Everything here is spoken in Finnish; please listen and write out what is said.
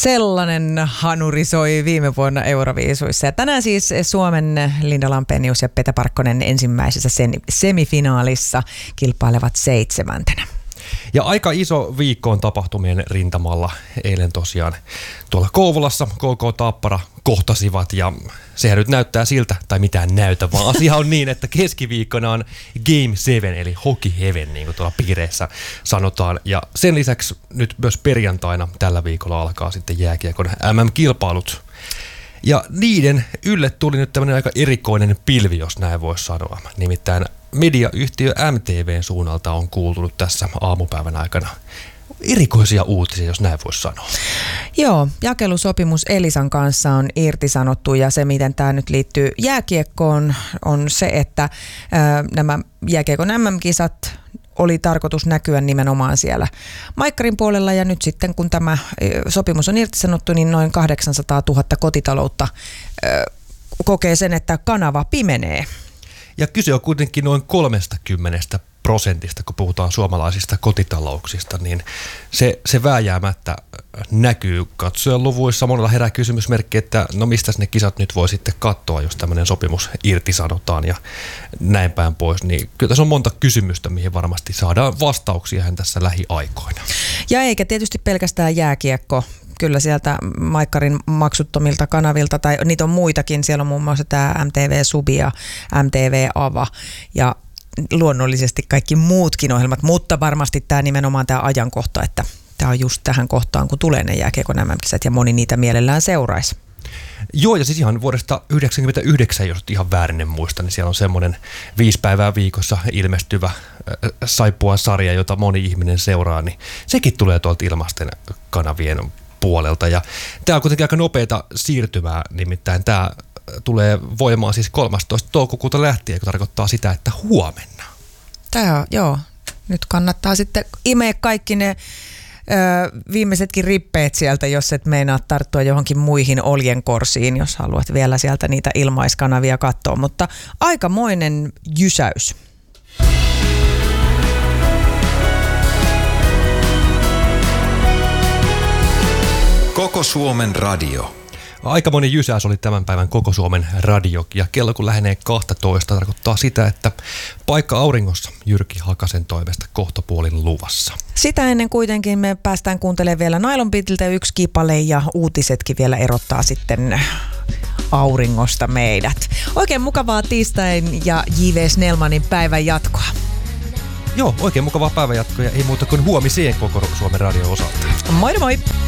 Sellainen hanuri soi viime vuonna Euroviisuissa. Ja tänään siis Suomen Linda Lampenius ja Pete Parkkonen ensimmäisessä semifinaalissa kilpailevat 7. Ja aika iso viikko on tapahtumien rintamalla. Eilen tosiaan tuolla Kouvolassa KK Tappara kohtasivat ja sehän nyt näyttää siltä, tai mitään näytä, vaan asia on niin, että keskiviikkona on Game 7 eli Hockey Heaven, niin kuin tuolla piireissä sanotaan. Ja sen lisäksi nyt myös perjantaina tällä viikolla alkaa sitten jääkiekon MM-kilpailut. Ja niiden ylle tuli nyt tämmöinen aika erikoinen pilvi, jos näin voisi sanoa. Nimittäin mediayhtiö MTVn suunnalta on kuultunut tässä aamupäivän aikana erikoisia uutisia, jos näin voisi sanoa. Joo, jakelusopimus Elisan kanssa on irtisanottu ja se, miten tämä nyt liittyy jääkiekkoon, on se, että nämä jääkiekon MM-kisat oli tarkoitus näkyä nimenomaan siellä Maikkarin puolella ja nyt sitten kun tämä sopimus on irtisanottu, niin noin 800 000 kotitaloutta kokee sen, että kanava pimenee. Ja kyse on kuitenkin noin 30%, kun puhutaan suomalaisista kotitalouksista, niin se vääjäämättä näkyy katsojan luvuissa. Monella herää kysymysmerkki, että no mistä ne kisat nyt voi sitten katsoa, jos tämmöinen sopimus irtisanotaan ja näin päin pois. Niin kyllä tässä on monta kysymystä, mihin varmasti saadaan vastauksia tässä lähiaikoina. Ja eikä tietysti pelkästään jääkiekko. Kyllä sieltä Maikkarin maksuttomilta kanavilta, tai niitä on muitakin. Siellä on muun muassa tämä MTV Subi ja MTV Ava ja luonnollisesti kaikki muutkin ohjelmat, mutta varmasti tämä nimenomaan tämä ajankohta, että tämä on just tähän kohtaan, kun tulee ne jääkiekon MM-kisat ja moni niitä mielellään seuraisi. Joo, ja siis ihan vuodesta 1999, jos ihan väärin en muista, niin siellä on semmoinen 5 päivää viikossa ilmestyvä Saippua-sarja, jota moni ihminen seuraa, niin sekin tulee tuolta ilmaisten kanavien puolelta. Ja tämä on kuitenkin aika nopeata siirtymää, nimittäin tämä tulee voimaan siis 13. toukokuuta lähtien, joka tarkoittaa sitä, että huomenna. Joo. Nyt kannattaa sitten imeä kaikki ne viimeisetkin rippeet sieltä, jos et meinaa tarttua johonkin muihin oljenkorsiin, jos haluat vielä sieltä niitä ilmaiskanavia katsoa. Mutta aikamoinen jysäys. Koko Suomen radio. Aikamoinen jysäys oli tämän päivän Koko Suomen radio, ja kello kun lähenee 12, tarkoittaa sitä, että paikka auringossa Jyrki Hakasen toimesta kohtapuolin luvassa. Sitä ennen kuitenkin me päästään kuuntelemaan vielä Nylon Beatiltä yksi kipale ja uutisetkin vielä erottaa sitten auringosta meidät. Oikein mukavaa tiistain ja J.V. Snellmanin päivän jatkoa. Joo, oikein mukavaa päivän jatkoa ja ei muuta kuin huomiseen Koko Suomen radio osalta. Moi moi!